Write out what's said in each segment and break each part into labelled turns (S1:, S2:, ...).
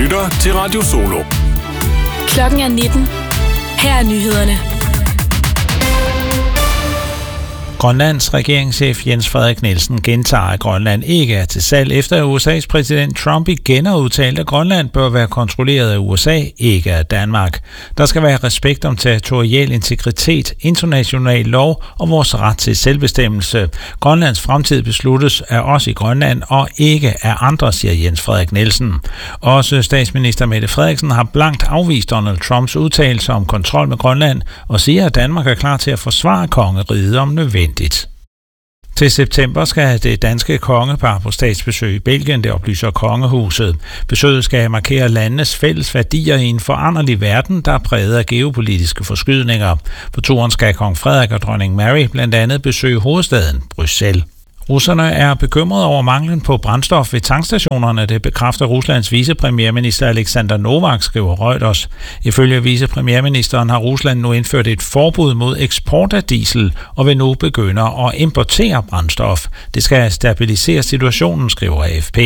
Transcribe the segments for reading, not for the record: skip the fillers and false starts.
S1: lytter til Radio Solo.
S2: Klokken er 19. Her er nyhederne.
S3: Grønlands regeringschef Jens Frederik Nielsen gentager, at Grønland ikke er til salg, efter at USA's præsident Trump igen har udtalt, at Grønland bør være kontrolleret af USA, ikke af Danmark. Der skal være respekt om territorial integritet, international lov og vores ret til selvbestemmelse. Grønlands fremtid besluttes af os i Grønland og ikke af andre, siger Jens Frederik Nielsen. Også statsminister Mette Frederiksen har blankt afvist Donald Trumps udtalelse om kontrol med Grønland og siger, at Danmark er klar til at forsvare kongeriget om nødvendigt. Til september skal det danske kongepar på statsbesøg i Belgien, det oplyser kongehuset. Besøget skal markere landenes fælles værdier i en foranderlig verden, der er præget af geopolitiske forskydninger. På turen skal kong Frederik og dronning Mary blandt andet besøge hovedstaden Bruxelles. Russerne er bekymrede over manglen på brændstof ved tankstationerne, det bekræfter Ruslands vicepremierminister Alexander Novak, skriver Reuters. Ifølge vicepremierministeren har Rusland nu indført et forbud mod eksport af diesel og vil nu begynde at importere brændstof. Det skal stabilisere situationen, skriver AFP.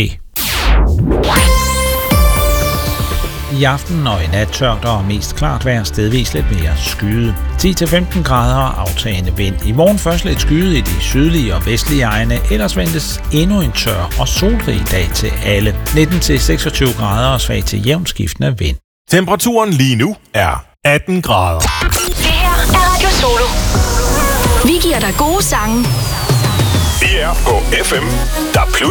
S3: I aften og i nat tørt og mest klart vejr, stedvis lidt mere skyet. 10-15 grader og aftagende vind. I morgen først lidt skyet i de sydlige og vestlige egne, ellers ventes endnu en tør og solrig dag til alle. 19-26 grader og svag til jævnt skiftende vind.
S1: Temperaturen lige nu er 18 grader.
S2: Det her er Radio Solo. Vi giver dig gode sange.
S1: Vi er på FM, der